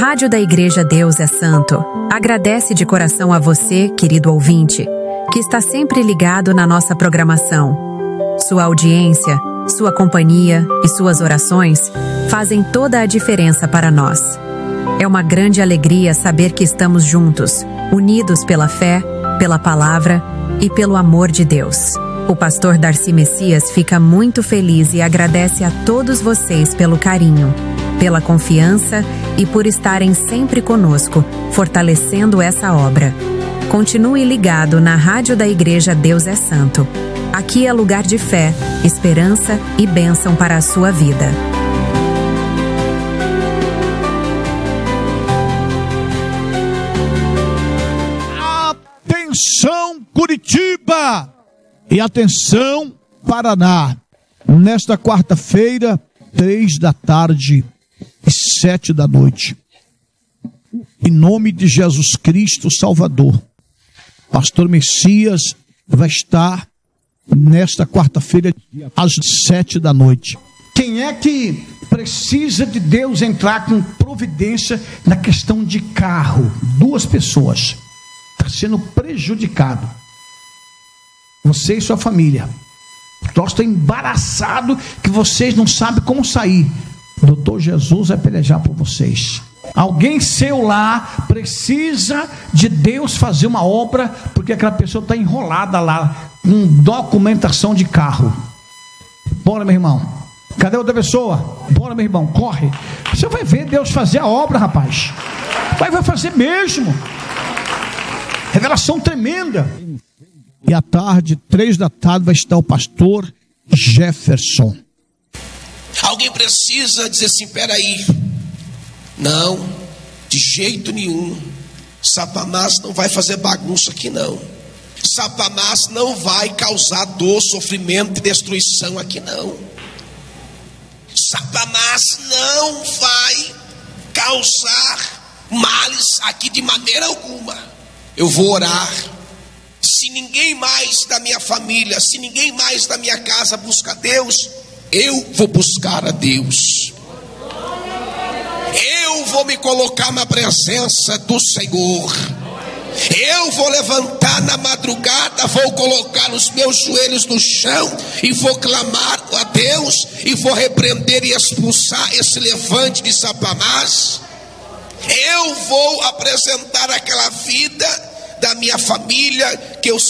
Rádio da Igreja Deus é Santo agradece de coração a você, querido ouvinte, que está sempre ligado na nossa programação. Sua audiência, sua companhia e suas orações fazem toda a diferença para nós. É uma grande alegria saber que estamos juntos, unidos pela fé, pela palavra e pelo amor de Deus. O pastor Darcy Messias fica muito feliz e agradece a todos vocês pelo carinho, pela confiança e por estarem sempre conosco, fortalecendo essa obra. Continue ligado na Rádio da Igreja Deus é Santo. Aqui é lugar de fé, esperança e bênção para a sua vida. Atenção, Curitiba! E atenção, Paraná! Nesta quarta-feira, 15h e 19h, em nome de Jesus Cristo Salvador, pastor Messias vai estar nesta quarta-feira às 19h. Quem é que precisa de Deus entrar com providência na questão de carro? 2 pessoas. Está sendo prejudicado. Você e sua família. Nós estamos embaraçados que vocês não sabem como sair. O doutor Jesus vai pelejar por vocês. Alguém seu lá precisa de Deus fazer uma obra, porque aquela pessoa está enrolada lá com documentação de carro. Bora, meu irmão. Cadê outra pessoa? Bora, meu irmão, corre. Você vai ver Deus fazer a obra, rapaz. Vai fazer mesmo. Revelação tremenda. E à tarde, 15h, vai estar o pastor Jefferson. Alguém precisa dizer assim: peraí, não, de jeito nenhum, Satanás não vai fazer bagunça aqui não. Satanás não vai causar dor, sofrimento e destruição aqui não. Satanás não vai causar males aqui de maneira alguma. Eu vou orar. Se ninguém mais da minha família, se ninguém mais da minha casa busca Deus, eu vou buscar a Deus. Eu vou me colocar na presença do Senhor. Eu vou levantar na madrugada, vou colocar os meus joelhos no chão e vou clamar a Deus e vou repreender e expulsar esse levante de Satanás. Eu vou apresentar aquela vida da minha família que eu